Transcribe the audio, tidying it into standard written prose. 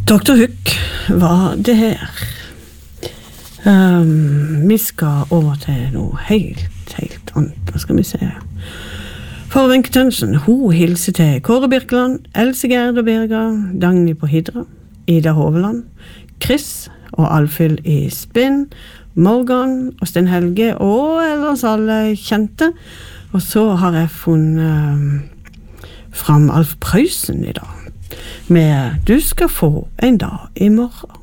Dr. Hook var det her. Vi skal over til noe helt annet. Hva skal vi se? For Wenche Tønnesen, hun hilser til Kåre Birkeland, Else Gerd og Birga, Dagny på Hydra, Ida Hoveland, Chris og Alfhild i Spinn, Morgan og Sten Helge og ellers alle kjente. Og så har jeg funnet fram Alf Prøysen i dag med «Du skal få en dag i morgen».